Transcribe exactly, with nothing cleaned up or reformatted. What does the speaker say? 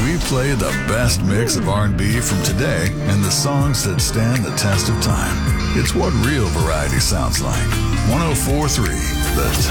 We play the best mix of R and B from today and the songs that stand the test of time. It's what real variety sounds like. one oh four point three The